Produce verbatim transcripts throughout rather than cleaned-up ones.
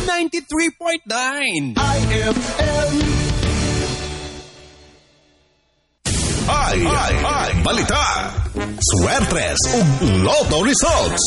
ninety-three point nine I F M. Ay, ay, ay, balita. Swertres ug Lotto results.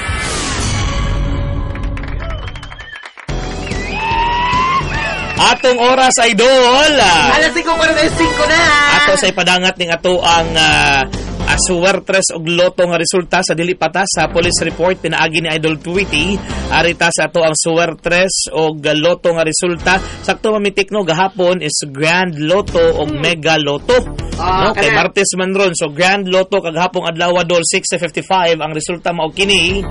Atong oras ay dol. Alas singko forty five na. Ato sa ipadangat ning ato ang uh, uh, Swertres ug Lotto nga resulta sa dili pata sa police report pinaagi ni Idol Tweety. Arita sa ato ang Swertres ug Lotto nga resulta. Sakto mamitik no gahapon is Grand Lotto ug Mega Lotto. Ah, no, kay Martes man ron. So Grand Lotto kagahapong adlaw dol six fifty-five ang resulta mao kini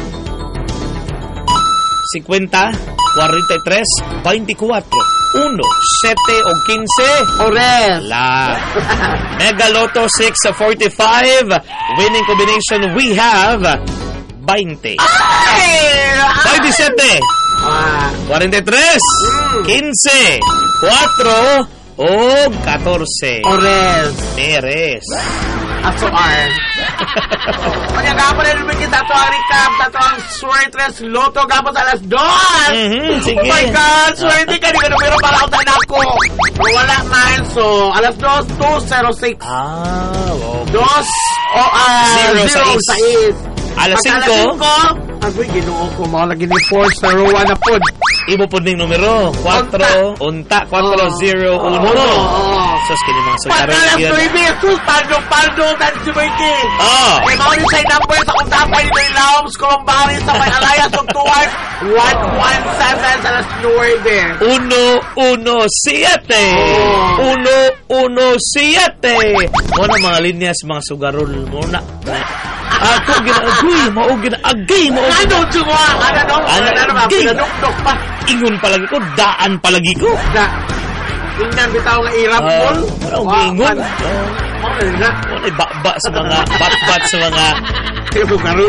fifty, forty-three, twenty-four, one, seven o fifteen. Ores. La. Mega Lotto six forty-five. Winning combination we have twenty. Ay! twenty-seven. Ah. forty-three. fifteen. four o fourteen. Ores. Meres. Aso R. Pagkakapon na naman kita ito ang recap, ito ang Swertres Lotto kapos alas dos. Mm-hmm, sige. Oh my God, swerte ka, di ka numero para ako tayo ako. Wala man, so alas dos, two zero six. Ah, okay. Dos, o ah, Zero, zero, sais. sais. Alas Pagka cinco. alas cinco, agoy, ginoo ko, mga lagi ni four zero one na po. Ibo po ning numero. four, unta, four, zero, one. Sus, kini mga Pagka sugaro. alas nueve, sus, paldo, paldo, tan si Mikey. Oh. Eh, mga ulit sa'yo number sa kung tapay nito yung Laoms, Columbari, sa may Alayas, Tugtuan, one one seven sa alas nueve. Uno, uno, siete. Oh. Uno, uno, siete. Muna mga linyas, mga sugarol. Muna. Ako ginaagay, mao ginaagay, mao Ano, tsuwa? Ano, no? Ano, Ano, ano, gay. pinadukdok pa. ingon palagi ko, daan palagi ko. Na, tingnan bitaw nga irap Ah, mo. ano, gingon. Ano na? Wala bakba sa mga, batbat sa mga Kaya mo karo.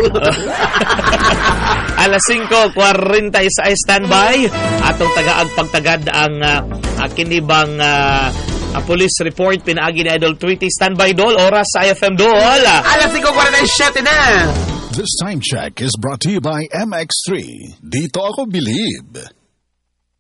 alas cinco forty-six standby. Atong tagaag pagtagad ang uh, kinibang uh, uh, police report pinaagi ni Idol Tweety. Standby dol, oras sa I F M dol. Alas cinco forty-seven na. This time check is brought to you by M X three. Dito ako believe.